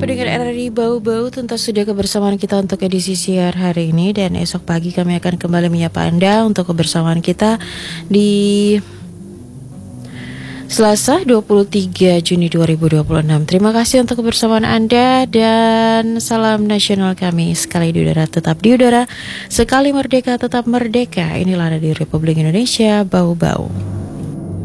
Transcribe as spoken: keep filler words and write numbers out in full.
Pendengar R R I Bau-Bau, tuntas sudah kebersamaan kita untuk edisi siar hari ini. Dan esok pagi kami akan kembali menyapa Anda untuk kebersamaan kita di Selasa dua puluh tiga Juni dua ribu dua puluh enam. Terima kasih untuk kebersamaan Anda dan salam nasional kami. Sekali di udara tetap di udara, sekali merdeka tetap merdeka. Inilah Radio Republik Indonesia Bau-Bau.